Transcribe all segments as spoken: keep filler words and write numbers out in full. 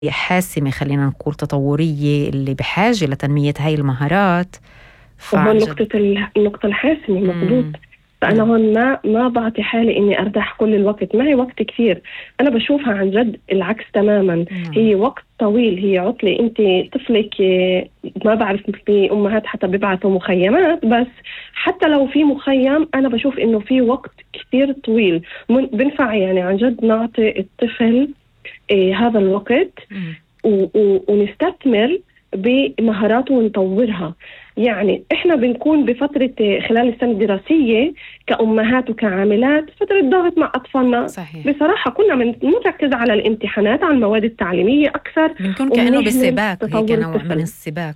حاسمة، خلينا نقول تطورية، اللي بحاجة لتنمية هاي المهارات. وهون فعن جد نقطة ال- النقطة الحاسمة مضبوط. مم. فأنا نعم. هون ما ما بعطي حالي إني أرتاح كل الوقت، معي وقت كثير. أنا بشوفها عن جد العكس تماما. نعم. هي وقت طويل، هي عطلة. أنت طفلك آه، ما بعرف، في أمهات حتى بيبعثوا مخيمات، بس حتى لو في مخيم أنا بشوف إنه في وقت كثير طويل من- بنفع يعني عن جد نعطي الطفل آه، هذا الوقت مم. و- و- ونستثمر بمهاراته ونطورها. يعني احنا بنكون بفترة خلال السنة الدراسية كأمهات وكعاملات فترة ضغط مع أطفالنا. صحيح. بصراحة كنا من- بنركز على الامتحانات، على المواد التعليمية أكثر، بنكون كأنه وبنهمل بسباق، هيك تطور نوع من الطفل. السباق.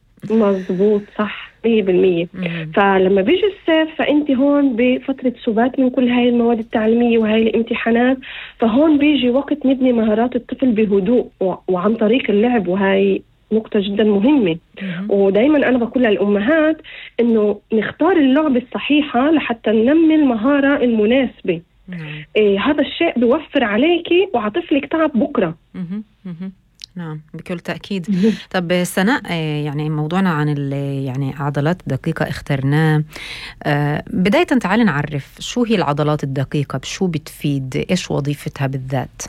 مظبوط، صح، مية بالمية. مم. فلما بيجي الصيف فأنت هون بفترة سبات من كل هاي المواد التعليمية وهاي الامتحانات، فهون بيجي وقت نبني مهارات الطفل بهدوء و- وعن طريق اللعب، وهاي نقطة جدا مهمة. مم. ودايما أنا بقول للأمهات إنه نختار اللعبة الصحيحة لحتى ننمي المهارة المناسبة. نعم. إيه، هذا الشيء بيوفر عليكي وعطفلك تعب بكرة. مم. مم. نعم، بكل تأكيد. طب سناء، آه، يعني موضوعنا عن ال- يعني عضلات دقيقة اخترناه. آه، بداية تعالي نعرف شو هي العضلات الدقيقة، بشو بتفيد، إيش وظيفتها بالذات؟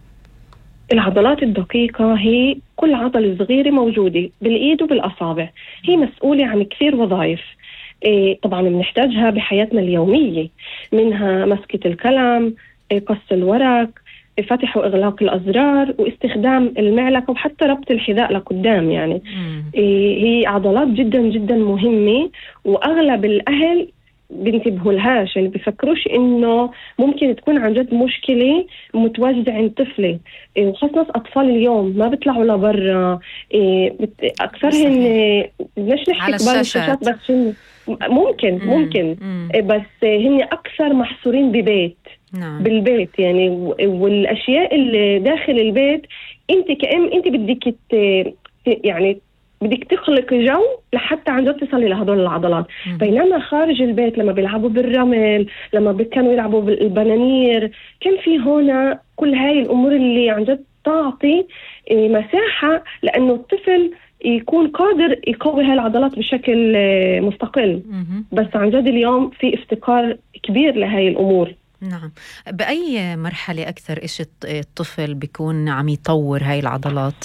العضلات الدقيقة هي كل عضلة صغيرة موجودة بالإيد وبالأصابع، هي مسؤولة عن كثير وظائف. إيه، طبعا بنحتاجها بحياتنا اليومية، منها مسكة القلم، إيه، قص الورق، إيه، فتح وإغلاق الأزرار، واستخدام المعلقة، وحتى ربط الحذاء لقدام. يعني مم. إيه، هي عضلات جدا جدا مهمة، وأغلب الأهل بينتبهوا لهاش، يعني بيفكروش إنه ممكن تكون عن جد مشكلة متواجدة عند طفلة. إيه، وخاصة أطفال اليوم ما بيطلعوا لبرا. إيه، بت- أكثرهن صحيح. إيه، بدناش نحكي على كبار الشاشات، الشاشات. بس هن ممكن مم. ممكن مم. إيه، بس هن أكثر محصورين ببيت نعم. بالبيت. يعني و- والأشياء اللي داخل البيت، أنت كأم أنت بدك ت- ت- يعني بدك تخلق جو لحتى عن جد تصلي لهدول العضلات. مم. بينما خارج البيت لما بيلعبوا بالرمل، لما بي- كانوا يلعبوا بالبنانير، كان في هنا كل هاي الأمور اللي عن جد تعطي إيه، مساحة لأنه الطفل يكون قادر يقوي هاي العضلات بشكل آه، مستقل. مم. بس عن جد اليوم في افتقار كبير لهاي الأمور. نعم. بأي مرحلة أكثر إيش الط- الطفل بيكون عم يطور هاي العضلات؟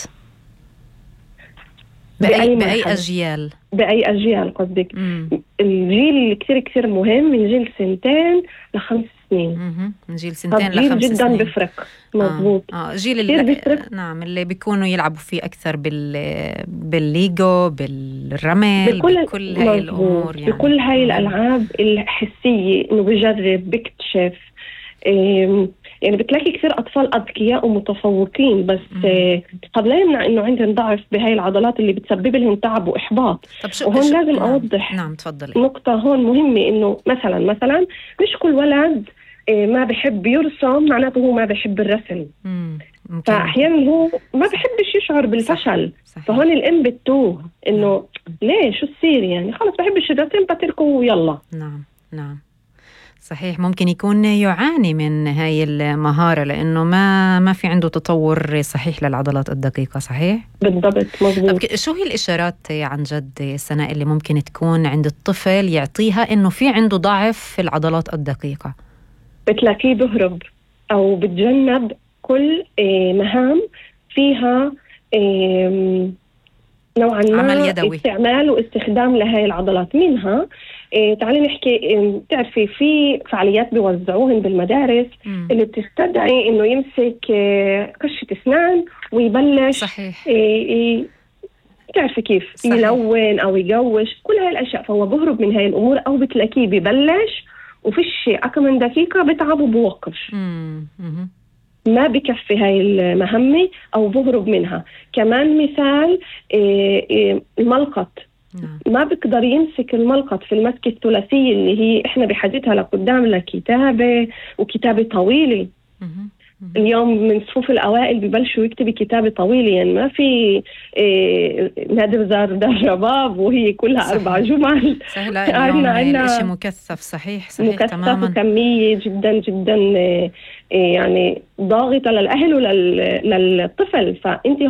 بأي بأي بأي مرحلة؟ أجيال؟ بأي أجيال قصدك؟ مم. الجيل اللي كتير كتير مهم من جيل سنتين لخمس سنين. مهم. من جيل هذا سنتين جيل لخمس جدا سنين. بفرق. آه. مظبوط، آه. جيل كتير اللي بيفرق نعم اللي بيكونوا يلعبوا فيه أكثر بال بالليجو، بالرمل، بكل بكل هاي مظبوط الأمور. يعني بكل هاي مهم. الألعاب الحسية، إنه بجرب بكتشف. إيه، يعني بتلاقي كثير أطفال أذكياء ومتفوقين، بس مم. إيه، قد لا يمنع إنه عندهم ضعف بهاي العضلات اللي بتسبب لهم تعب وإحباط. طب شو وهون شو لازم نعم. أوضح نعم تفضلي. نقطة هون مهمة، إنه مثلا مثلا مش كل ولد إيه، ما بحب يرسم معناته هو ما بحب الرسم. مم. ممكن. فأحيانا هو ما بحبش يشعر بالفشل. صحيح. فهون الأم بتوه إنه ليه، شو السير، يعني خلص بحبش الرسم بتركه ويلا. نعم. نعم صحيح، ممكن يكون يعاني من هاي المهارة لأنه ما ما في عنده تطور صحيح للعضلات الدقيقة. صحيح. بالضبط، طب مظبوط. ك- شو هي الإشارات عن جد سناء اللي ممكن تكون عند الطفل يعطيها إنه في عنده ضعف في العضلات الدقيقة؟ بتلاقيه بهرب أو بتجنب كل إيه، مهام فيها إيه، نوعا عمل ما يدوي. استعمال واستخدام لهاي العضلات. منها إيه، تعالي نحكي إيه، بتعرفي في فعاليات بيوزعوهن بالمدارس مم. اللي بتستدعي انه يمسك إيه، قشة اسنان ويبلش صحيح. إيه، إيه، بتعرفي كيف صحيح. يلون او يقوش كل هاي الاشياء. فهو بهرب من هاي الامور، او بتلاقيه ببلش وفيش اكم من دقيقة بتعب وبوقف، مم. مم. ما بكفي هاي المهمة أو بهرب منها. كمان مثال إيه إيه الملقط، نعم. ما بيقدر يمسك الملقط في المسكة الثلاثية اللي هي إحنا بحاجتها لقدام لكتابة وكتابة طويلة. مم. اليوم من صفوف الأوائل ببلشوا يكتبوا كتابة طويلة، يعني ما في إيه نادر زار دار رباب وهي كلها صحيح. أربع جمل سهلة. اليوم عنا الإشي مكثف. صحيح صحيح مكثف تماما. وكمية جدا جدا إيه يعني ضاغطة للأهل وللطفل. فأنت